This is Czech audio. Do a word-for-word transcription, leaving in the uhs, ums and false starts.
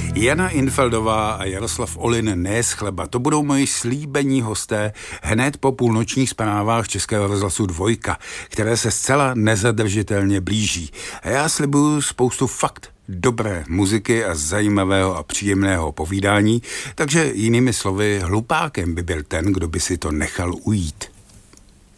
Jana Infeldová a Jaroslav Olin Nés chleba, to budou moji slíbení hosté hned po půlnočních zprávách Českého rozhlasu Dvojka, které se zcela nezadržitelně blíží. A já slibuju spoustu fakt dobré muziky a zajímavého a příjemného povídání, takže jinými slovy hlupákem by byl ten, kdo by si to nechal ujít.